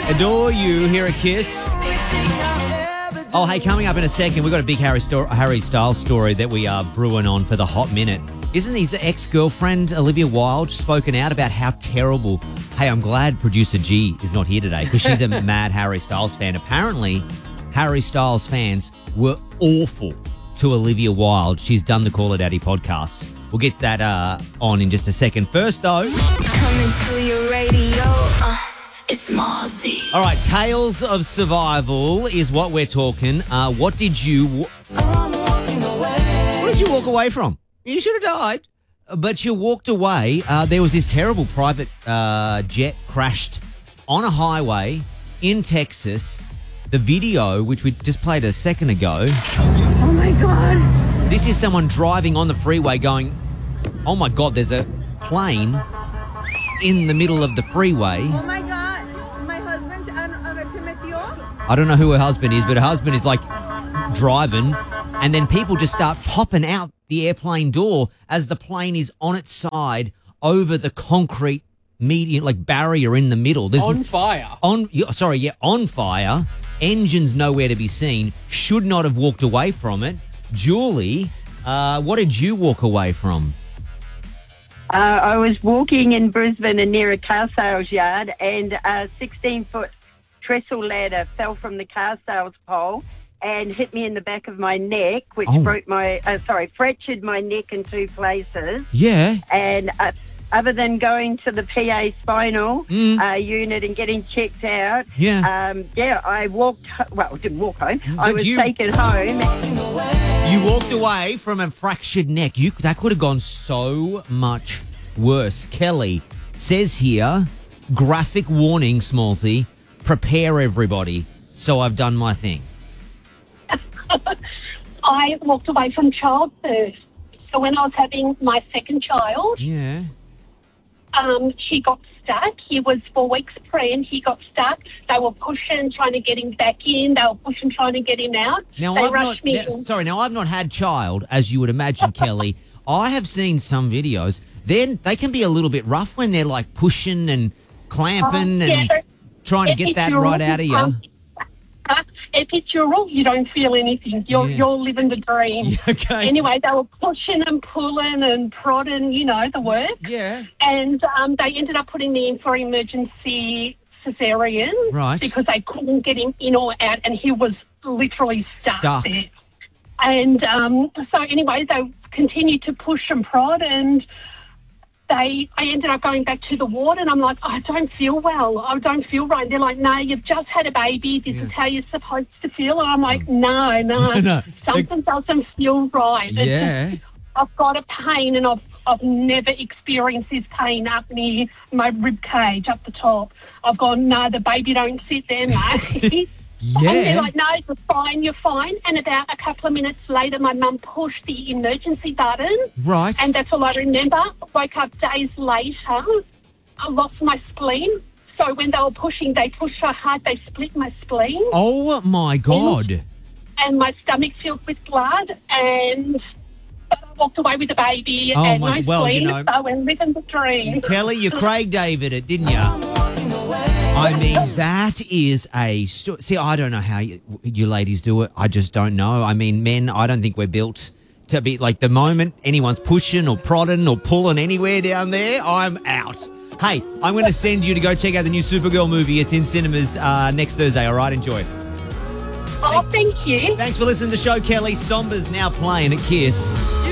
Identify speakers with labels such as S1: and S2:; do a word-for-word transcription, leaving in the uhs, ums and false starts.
S1: Adore You here at Kiss. Oh, hey, coming up in a second, we've got a big Harry, sto- Harry Styles story that we are brewing on for the hot minute. Isn't his ex-girlfriend, Olivia Wilde, spoken out about how terrible... Hey, I'm glad producer G is not here today because she's a mad Harry Styles fan. Apparently, Harry Styles fans were awful to Olivia Wilde. She's done the Call Her Daddy podcast. We'll get that uh, on in just a second. First, though...
S2: Coming to your radio, uh, it's Marcy.
S1: All right, Tales of Survival is what we're talking. Uh, what did you... What did you walk away from? You should have died. But you walked away. Uh, there was this terrible private uh, jet crashed on a highway in Texas. The video, which we just played a second ago.
S3: Oh, my God.
S1: This is someone driving on the freeway going, oh, my God, there's a plane in the middle of the freeway.
S3: Oh, my God. My husband, uh, se metió.
S1: I don't know who her husband is, but her husband is like driving, and then people just start popping out the airplane door as the plane is on its side over the concrete median, like barrier in the middle. There's
S4: on fire.
S1: On, sorry, yeah, on fire. Engines nowhere to be seen. Should not have walked away from it. Julie, uh, what did you walk away from?
S5: Uh, I was walking in Brisbane and near a car sales yard, and a sixteen-foot trestle ladder fell from the car sales pole and hit me in the back of my neck, which
S1: Oh.
S5: broke my, uh, sorry, fractured my neck in two places.
S1: Yeah.
S5: And uh, other than going to the P A spinal
S1: Mm.
S5: uh, unit and getting checked out,
S1: Yeah.
S5: um, yeah, I walked, ho- well, didn't walk home. I
S1: But
S5: was
S1: you-
S5: taken home.
S1: You walked away from a fractured neck. You That could have gone so much worse. Kelly says here, graphic warning, Smallsy, prepare everybody. So I've done my thing.
S6: I walked away from childbirth. So when I was having my second child,
S1: Yeah.
S6: um, she got stuck. He was four weeks pregnant. He got stuck. They were pushing, trying to get him back in. They were pushing, trying to get him out.
S1: Now,
S6: they
S1: I've
S6: rushed
S1: not,
S6: me
S1: now-
S6: in.
S1: sorry, now I've not had child, as you would imagine, Kelly. I have seen some videos. Then they can be a little bit rough when they're like pushing and clamping
S6: Oh,
S1: and
S6: yeah.
S1: trying to get that right out of you.
S6: Um, uh, epidural, you don't feel anything. You're
S1: Yeah.
S6: you're living the dream.
S1: Okay.
S6: Anyway, they were pushing and pulling and prodding, you know, the work.
S1: Yeah.
S6: And um, they ended up putting me in for emergency cesarean.
S1: Right.
S6: Because they couldn't get him in or out, and he was literally stuck,
S1: Stuck.
S6: there. And um, so anyway, they continued to push and prod, and they, I ended up going back to the ward, and I'm like, I don't feel well. I don't feel right. They're like, no, you've just had a baby. This is how you're supposed to feel. And I'm like, no, no,
S1: No.
S6: something doesn't feel right. It's
S1: Yeah.
S6: just- I've got a pain, and I've I've never experienced this pain up near my rib cage up the top. I've gone, no, the baby don't sit there, mate. And they're
S1: Yeah.
S6: like, no, you're fine, you're fine. And about a couple of minutes later, my mum pushed the emergency button.
S1: Right.
S6: And that's all I remember. Woke up days later. I lost my spleen. So when they were pushing, they pushed so hard, they split my spleen.
S1: Oh, my God.
S6: And my stomach filled with blood. And I walked away with the baby
S1: Oh,
S6: and
S1: my-
S6: no
S1: well, you
S6: spleen.
S1: know-
S6: So we're living the dream.
S1: Kelly, you Craig David it, didn't you? I mean, that is a... Sto- See, I don't know how you, you ladies do it. I just don't know. I mean, men, I don't think we're built to be... Like, the moment anyone's pushing or prodding or pulling anywhere down there, I'm out. Hey, I'm going to send you to go check out the new Supergirl movie. It's in cinemas uh, next Thursday, all right? Enjoy.
S6: Oh, thank you.
S1: Thanks for listening to the show, Kelly. Somber's now playing at Kiss.